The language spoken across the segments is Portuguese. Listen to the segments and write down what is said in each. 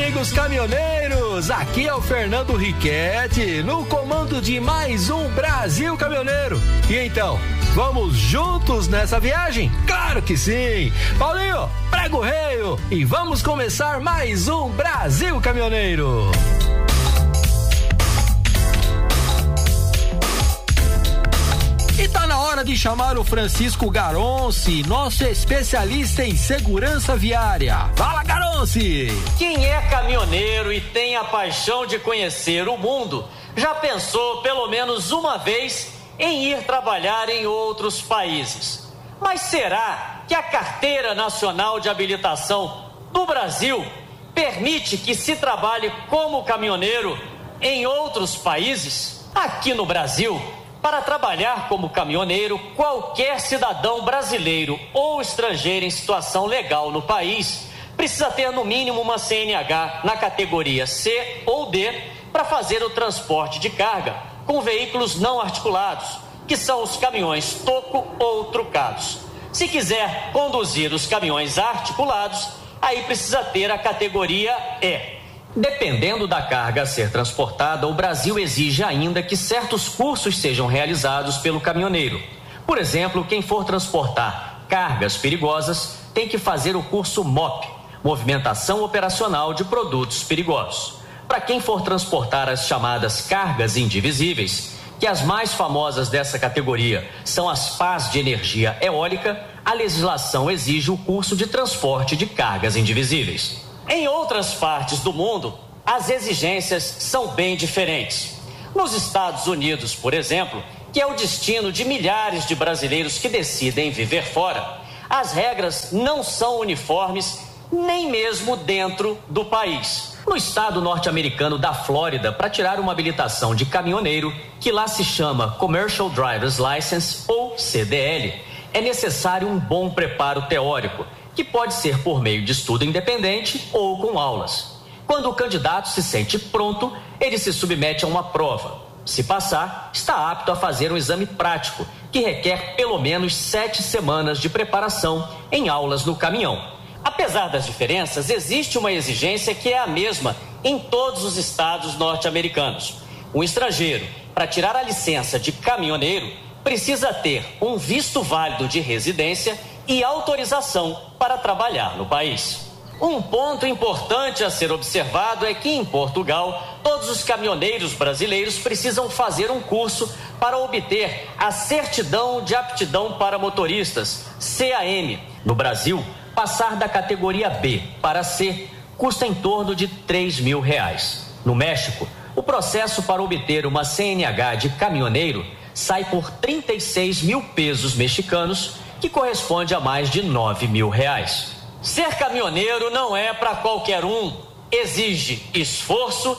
amigos caminhoneiros, aqui é o Fernando Riquetti, no comando de mais um Brasil Caminhoneiro. E então, vamos juntos nessa viagem? Claro que sim! Paulinho, prega o reio e vamos começar mais um Brasil Caminhoneiro. E tá na hora de chamar o Francisco Garonci, nosso especialista em segurança viária. Fala, Garonci! Quem é caminhoneiro e tem a paixão de conhecer o mundo, já pensou pelo menos uma vez em ir trabalhar em outros países. Mas será que a Carteira Nacional de Habilitação do Brasil permite que se trabalhe como caminhoneiro em outros países? Aqui no Brasil, para trabalhar como caminhoneiro, qualquer cidadão brasileiro ou estrangeiro em situação legal no país precisa ter no mínimo uma CNH na categoria C ou D para fazer o transporte de carga com veículos não articulados, que são os caminhões toco ou trucados. Se quiser conduzir os caminhões articulados, aí precisa ter a categoria E. Dependendo da carga a ser transportada, o Brasil exige ainda que certos cursos sejam realizados pelo caminhoneiro. Por exemplo, quem for transportar cargas perigosas tem que fazer o curso MOP, Movimentação Operacional de Produtos Perigosos. Para quem for transportar as chamadas cargas indivisíveis, que as mais famosas dessa categoria são as pás de energia eólica, a legislação exige o curso de transporte de cargas indivisíveis. Em outras partes do mundo, as exigências são bem diferentes. Nos Estados Unidos, por exemplo, que é o destino de milhares de brasileiros que decidem viver fora, as regras não são uniformes nem mesmo dentro do país. No estado norte-americano da Flórida, para tirar uma habilitação de caminhoneiro, que lá se chama Commercial Driver's License ou CDL, é necessário um bom preparo teórico, que pode ser por meio de estudo independente ou com aulas. Quando o candidato se sente pronto, ele se submete a uma prova. Se passar, está apto a fazer um exame prático, que requer pelo menos 7 semanas de preparação em aulas no caminhão. Apesar das diferenças, existe uma exigência que é a mesma em todos os estados norte-americanos. Um estrangeiro, para tirar a licença de caminhoneiro, precisa ter um visto válido de residência e autorização para trabalhar no país. Um ponto importante a ser observado é que em Portugal, todos os caminhoneiros brasileiros precisam fazer um curso para obter a Certidão de Aptidão para Motoristas, CAM. No Brasil, passar da categoria B para C custa em torno de R$3.000. No México, o processo para obter uma CNH de caminhoneiro sai por 36 mil pesos mexicanos, que corresponde a mais de R$9.000. Ser caminhoneiro não é para qualquer um. Exige esforço,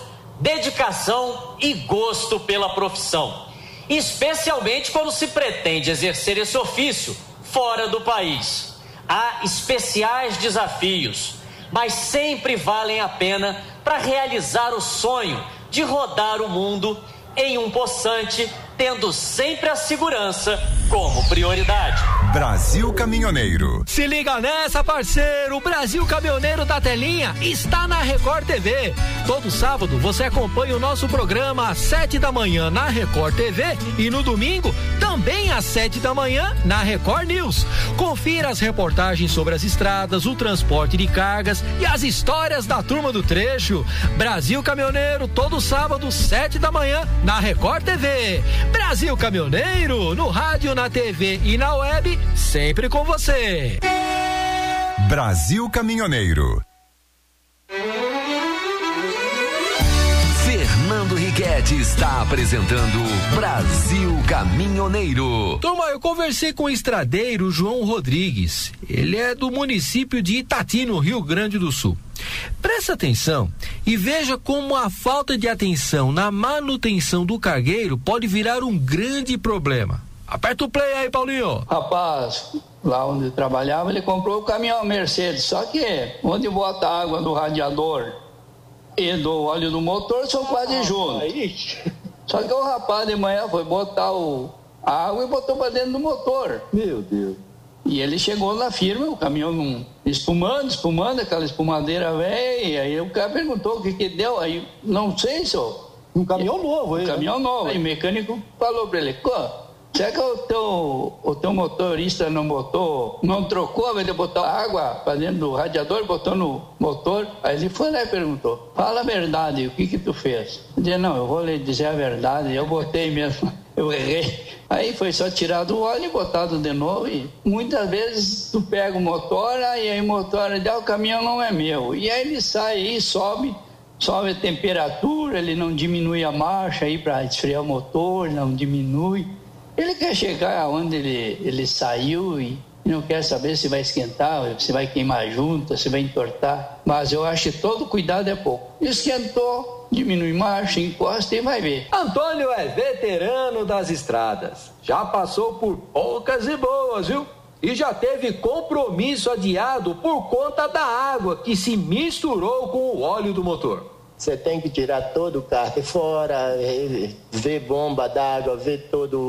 dedicação e gosto pela profissão, especialmente quando se pretende exercer esse ofício fora do país. Há especiais desafios, mas sempre valem a pena para realizar o sonho de rodar o mundo em um possante, tendo sempre a segurança como prioridade. Brasil Caminhoneiro. Se liga nessa, parceiro! O Brasil Caminhoneiro da Telinha está na Record TV. Todo sábado você acompanha o nosso programa às 7 da manhã na Record TV e no domingo também às 7 da manhã na Record News. Confira as reportagens sobre as estradas, o transporte de cargas e as histórias da turma do trecho. Brasil Caminhoneiro, todo sábado, 7 da manhã na Record TV. Brasil Caminhoneiro, no rádio, na TV e na web, sempre com você. Brasil Caminhoneiro. Fernando Riquetti está apresentando Brasil Caminhoneiro. Turma, eu conversei com o estradeiro João Rodrigues. Ele é do município de Itati, no Rio Grande do Sul. Presta atenção e veja como a falta de atenção na manutenção do cargueiro pode virar um grande problema. Aperta o play aí, Paulinho. Rapaz, lá onde trabalhava, ele comprou o caminhão Mercedes, só que onde bota a água do radiador e do óleo do motor são quase juntos. Só que o rapaz de manhã foi botar a água e botou para dentro do motor. Meu Deus. E ele chegou na firma, o caminhão espumando, aquela espumadeira velha, e aí o cara perguntou o que deu, aí, não sei, senhor. Um caminhão novo, hein? Um caminhão novo. Aí o mecânico falou para ele, será que o teu motorista não trocou, ao invés de botar água para dentro do radiador, botou no motor? Aí ele foi lá e perguntou, fala a verdade, o que tu fez? Eu disse, não, eu vou lhe dizer a verdade, eu botei mesmo, eu errei. Aí foi só tirado o óleo e botado de novo, e muitas vezes tu pega o motor, aí o motor diz, o caminhão não é meu. E aí ele sai aí, sobe a temperatura, ele não diminui a marcha aí para esfriar o motor, não diminui. Ele quer chegar aonde ele saiu e não quer saber se vai esquentar, se vai queimar junto, se vai entortar. Mas eu acho que todo cuidado é pouco. Esquentou, diminui marcha, encosta e vai ver. Antônio é veterano das estradas. Já passou por poucas e boas, viu? E já teve compromisso adiado por conta da água que se misturou com o óleo do motor. Você tem que tirar todo o carro fora, ver bomba d'água, ver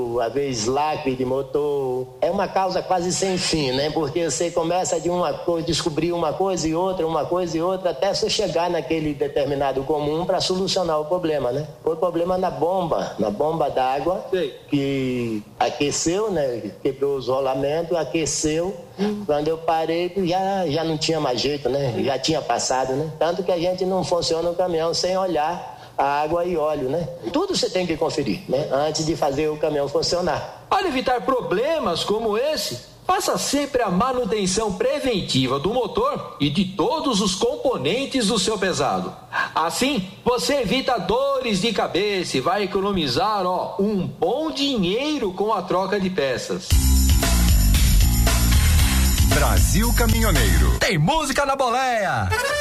lacre de motor. É uma causa quase sem fim, né? Porque você começa de uma coisa, descobrir uma coisa e outra, até você chegar naquele determinado comum para solucionar o problema, né? Foi problema na bomba d'água, que aqueceu, né? Quebrou os rolamentos, aqueceu. Quando eu parei, já não tinha mais jeito, né? Já tinha passado, né? Tanto que a gente não funciona o caminhão sem olhar a água e óleo, né? Tudo você tem que conferir, né? Antes de fazer o caminhão funcionar. Para evitar problemas como esse, faça sempre a manutenção preventiva do motor e de todos os componentes do seu pesado. Assim, você evita dores de cabeça e vai economizar, um bom dinheiro com a troca de peças. Brasil Caminhoneiro. Tem música na boleia!